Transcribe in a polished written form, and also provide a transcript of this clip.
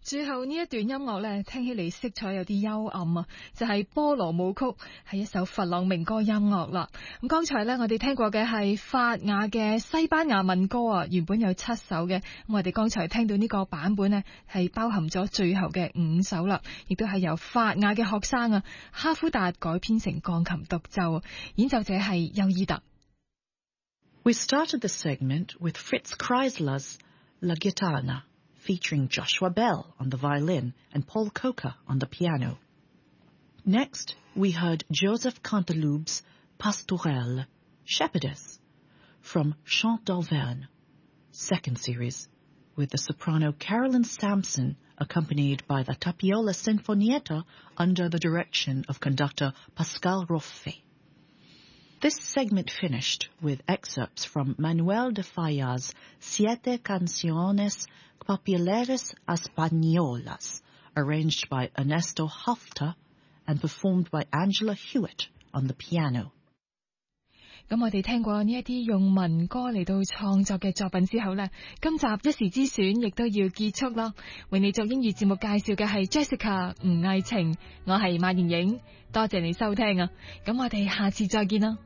最後呢一段音樂咧，聽起嚟色彩有啲幽暗啊，就係波羅舞曲，係一首佛朗明哥音樂啦。咁剛才咧，我哋聽過嘅係法雅嘅西班牙民歌啊，原本有7首嘅，咁我哋剛才聽到呢個版本呢，係包含咗最後嘅5首啦，亦都係由法雅嘅學生啊哈夫達改編成鋼琴獨奏，演奏者係邱伊特。 We started the segment with Fritz Kreisler's La Gitana, featuring Joshua Bell on the violin and Paul Coker on the piano. Next, we heard Joseph Canteloube's Pastourelle, Shepherdess, from Chant d'Auvergne, second series, with the soprano Carolyn Sampson accompanied by the Tapiola Sinfonietta under the direction of conductor Pascal Roffe. This segment finished with excerpts from Manuel de Falla's Siete Canciones Populares Españolas, arranged by Ernesto Halfter and performed by Angela Hewitt on the piano. 咁我哋聽過呢一啲用民歌嚟到創作嘅作品之後呢，今集一時之選亦都要結束啦。為你做英語節目介紹嘅係 Jessica 吳藝晴，我係馬妍影，多謝你收聽啊！咁我哋下次再見啦。